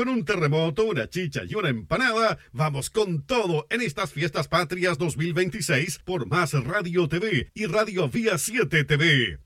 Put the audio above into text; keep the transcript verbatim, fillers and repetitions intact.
con un terremoto, una chicha y una empanada, vamos con todo en estas fiestas patrias dos mil veintiséis por Más Radio T V y Radio Vía siete T V.